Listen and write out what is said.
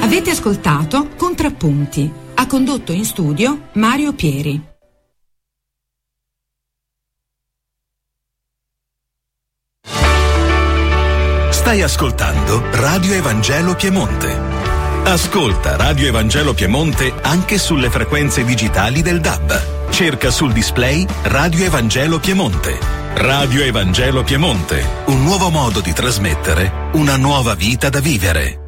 Avete ascoltato Contrappunti. Ha condotto in studio Mario Pieri. Stai ascoltando Radio Evangelo Piemonte. Ascolta Radio Evangelo Piemonte anche sulle frequenze digitali del DAB. Cerca sul display Radio Evangelo Piemonte. Radio Evangelo Piemonte, un nuovo modo di trasmettere una nuova vita da vivere.